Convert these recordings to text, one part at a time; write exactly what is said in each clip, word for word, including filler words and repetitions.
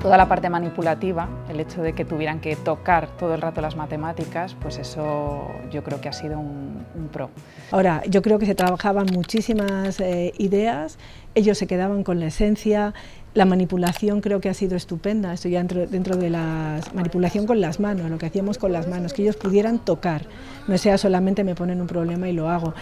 Toda la parte manipulativa, el hecho de que tuvieran que tocar todo el rato las matemáticas, pues eso yo creo que ha sido un, un pro. Ahora, yo creo que se trabajaban muchísimas eh, ideas, ellos se quedaban con la esencia, la manipulación creo que ha sido estupenda, esto ya dentro, dentro de la manipulación con las manos, lo que hacíamos con las manos, que ellos pudieran tocar, no sea solamente me ponen un problema y lo hago.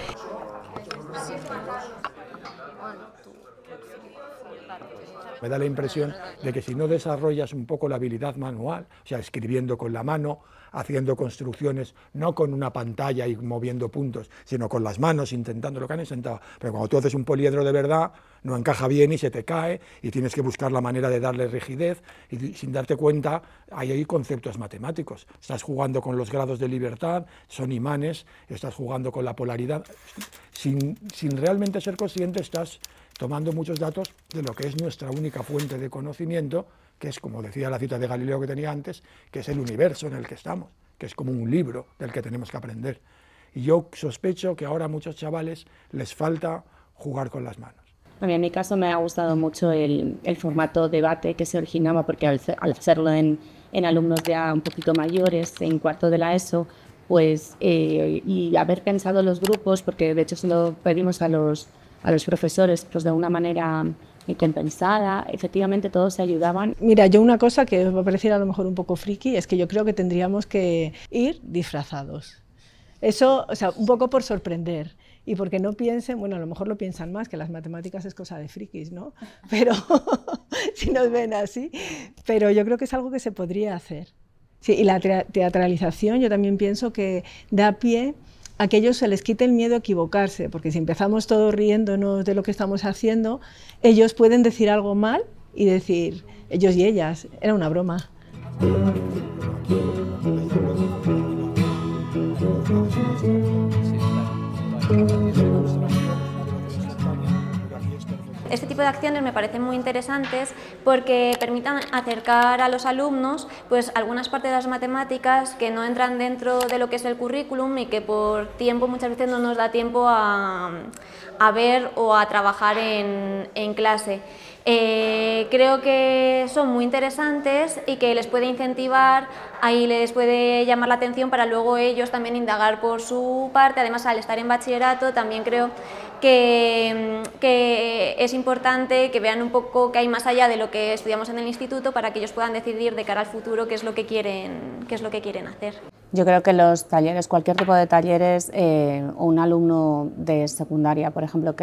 Me da la impresión de que si no desarrollas un poco la habilidad manual, o sea, escribiendo con la mano, haciendo construcciones, no con una pantalla y moviendo puntos, sino con las manos, intentando lo que han intentado. Pero cuando tú haces un poliedro de verdad, no encaja bien y se te cae, y tienes que buscar la manera de darle rigidez, y sin darte cuenta, hay ahí conceptos matemáticos. Estás jugando con los grados de libertad, son imanes, estás jugando con la polaridad. Sin, sin realmente ser consciente, estás tomando muchos datos de lo que es nuestra única fuente de conocimiento, que es, como decía la cita de Galileo que tenía antes, que es el universo en el que estamos, que es como un libro del que tenemos que aprender. Y yo sospecho que ahora a muchos chavales les falta jugar con las manos. A mí en mi caso me ha gustado mucho el, el formato debate que se originaba, porque al, al hacerlo en, en alumnos ya un poquito mayores, en cuarto de la ESO, pues, eh, y haber pensado los grupos, porque de hecho se lo pedimos a los a los profesores, pues de una manera compensada, efectivamente todos se ayudaban. Mira, yo una cosa que os va a parecer a lo mejor un poco friki, es que yo creo que tendríamos que ir disfrazados. Eso, o sea, un poco por sorprender y porque no piensen, bueno, a lo mejor lo piensan más, que las matemáticas es cosa de frikis, ¿no? Pero si nos ven así, pero yo creo que es algo que se podría hacer. Sí, y la teatralización yo también pienso que da pie a que ellos se les quite el miedo a equivocarse, porque si empezamos todos riéndonos de lo que estamos haciendo, ellos pueden decir algo mal y decir, ellos y ellas, era una broma. Este tipo de acciones me parecen muy interesantes porque permitan acercar a los alumnos pues, algunas partes de las matemáticas que no entran dentro de lo que es el currículum y que por tiempo muchas veces no nos da tiempo a, a ver o a trabajar en, en clase. Eh, creo que son muy interesantes y que les puede incentivar, ahí les puede llamar la atención para luego ellos también indagar por su parte. Además, al estar en bachillerato también creo que, que es importante que vean un poco que hay más allá de lo que estudiamos en el instituto para que ellos puedan decidir de cara al futuro qué es lo que quieren, qué es lo que quieren hacer. Yo creo que los talleres, cualquier tipo de talleres, eh, un alumno de secundaria, por ejemplo, que